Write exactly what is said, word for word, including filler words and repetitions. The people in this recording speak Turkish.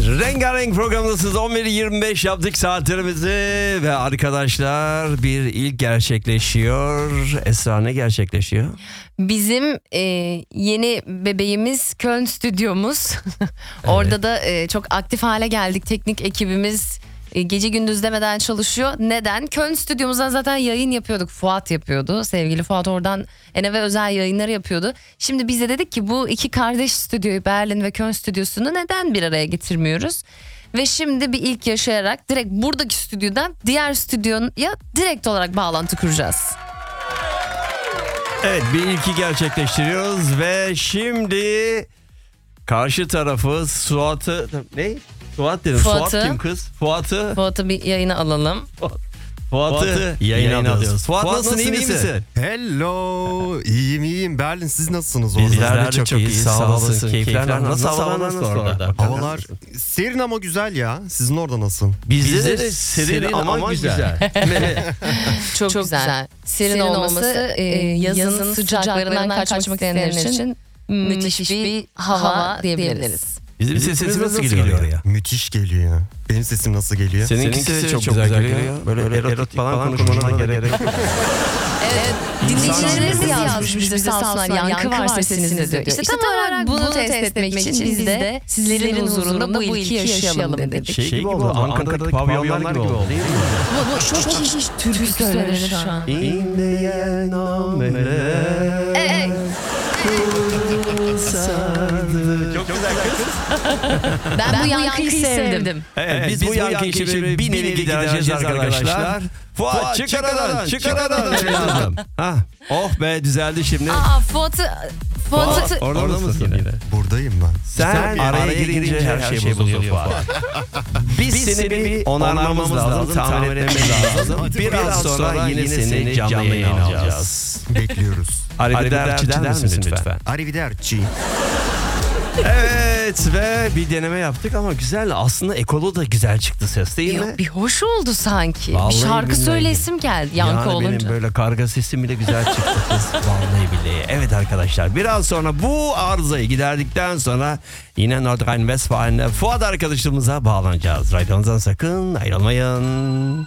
Rengarenk programdasınız. on bir yirmi beş yaptık saatlerimizi ve arkadaşlar bir ilk gerçekleşiyor. Esra, ne gerçekleşiyor? Bizim e, yeni bebeğimiz Köln stüdyomuz. Orada Evet. da e, çok aktif hale geldik. Teknik ekibimiz e, gece gündüz demeden çalışıyor. Neden? Köln stüdyomuzdan zaten yayın yapıyorduk. Fuat yapıyordu. Sevgili Fuat oradan Eneve özel yayınları yapıyordu. Şimdi biz de dedik ki bu iki kardeş stüdyoyu, Berlin ve Köln stüdyosunu neden bir araya getirmiyoruz? Ve şimdi bir ilk yaşayarak direkt buradaki stüdyodan diğer stüdyoya direkt olarak bağlantı kuracağız. Evet, bir ilki gerçekleştiriyoruz ve şimdi karşı tarafı Suat'ı ne? Suat dedim. Fuat'ı. Fuat kim kız? Fuat'ı. Fuat'ı bir yayına alalım. Fuat'ı yayına alıyoruz. Fuat, Fuat nasılsın, iyi misin? Hello, iyiyim iyiyim. Berlin, siz nasılsınız orada? Bizler de çok iyiyiz, sağ olasın. Keyifler nasıl, havalar nasıl orada? Havalar serin ama güzel ya. Sizin orada nasıl? Bizde de serin ama güzel. Çok, çok güzel. güzel. Serin, Serin olması e, yazın sıcaklarından kaçmak isteyenler için müthiş bir hava diyebiliriz. Bizim sesimiz nasıl geliyor oraya? Müthiş geliyor ya. Benim sesim nasıl geliyor? Seninkisi de çok güzel geliyor. Böyle erotik falan konuşmana gerek yok. Evet, dinleyicilerimiz yazmış bize, sağ olsunlar, yankı var sesinizde diyor. İşte tam olarak bunu test etmek için biz de sizlerin huzurunda bu ilki yaşayalım dedik. Şey gibi oldu, Ankara'daki pavyonlar gibi oldu değil mi? Bu çok iyi türkü söylenir şu an. İnmeyen amele sardı. Çok güzel kız. Ben, ben bu yankıyı sevdim. Evet, biz, biz bu yankıyı şimdi bir nevi gidereceğiz arkadaşlar. Fuat, çık aradan, çık aradan. Ha, oh be, düzeldi şimdi. Aa, Fuat'ı... Fuat'ı... Orada, Orada mısın yine? Buradayım ben. Sen, Sen araya, araya girince her, her şey bozuluyor Fuat. Biz, biz seni bir onarmamız lazım, tamir etmemiz lazım. Biraz sonra yine seni canlı yayın alacağız. Bekliyoruz. Arrivederci der misin lütfen? Arrivederci. Evet, ve bir deneme yaptık ama güzel. Aslında ekolu da güzel çıktı ses, değil mi? Bir hoş oldu sanki. Vallahi bir şarkı billahi. söylesim geldi yankı yani olunca. Benim böyle karga sesim bile güzel çıktı kız. Vallahi billahi. Evet arkadaşlar, biraz sonra bu arızayı giderdikten sonra yine Nordrhein-Westfalen'de Fuat arkadaşımıza bağlanacağız. Radyo'nuzdan sakın ayrılmayın.